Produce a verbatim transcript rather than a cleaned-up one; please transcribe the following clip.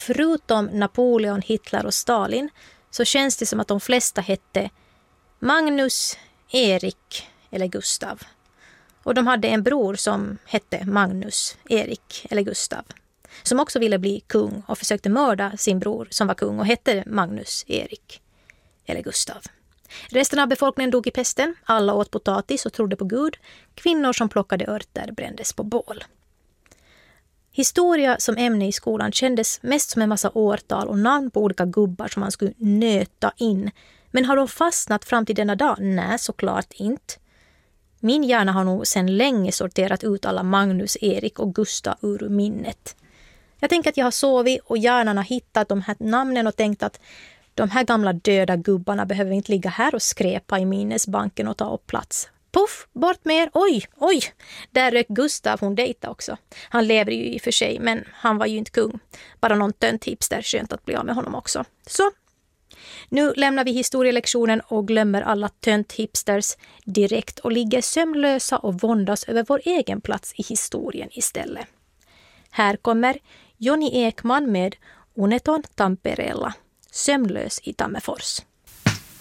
förutom Napoleon, Hitler och Stalin så känns det som att de flesta hette Magnus, Erik eller Gustav. Och de hade en bror som hette Magnus, Erik eller Gustav, som också ville bli kung och försökte mörda sin bror som var kung och hette Magnus, Erik eller Gustav. Resten av befolkningen dog i pesten, alla åt potatis och trodde på Gud. Kvinnor som plockade örter brändes på bål. Historia som ämne i skolan kändes mest som en massa årtal och namn på olika gubbar som man skulle nöta in. Men har de fastnat fram till denna dag? Nej, såklart inte. Min hjärna har nog sedan länge sorterat ut alla Magnus, Erik och Gustav ur minnet. Jag tänker att jag har sovit och hjärnan har hittat de här namnen och tänkt att de här gamla döda gubbarna behöver inte ligga här och skräpa i minnesbanken och ta upp plats. Puff, bort mer. Oj, oj. Där rök Gustav, hon dejta också. Han lever ju i och för sig, men han var ju inte kung. Bara någon tönttips där, skönt att bli av med honom också. Så, nu lämnar vi historielektionen och glömmer alla tönthipsters direkt och ligger sömnlösa och våndas över vår egen plats i historien istället. Här kommer Joni Ekman med Uneton Tampereella, sömnlös i Tammerfors.